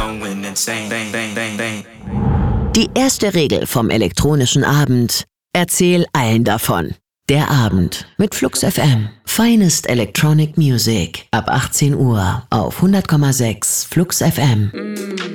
Die erste Regel vom elektronischen Abend: Erzähl allen davon. Der Abend mit Flux FM. Finest Electronic Music ab 18 Uhr auf 100,6 Flux FM.